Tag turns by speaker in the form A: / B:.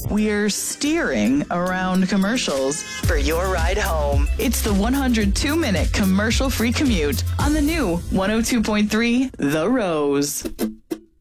A: We're steering around commercials for your ride home. It's the 102-minute commercial-free commute on the new 102.3 The Rose.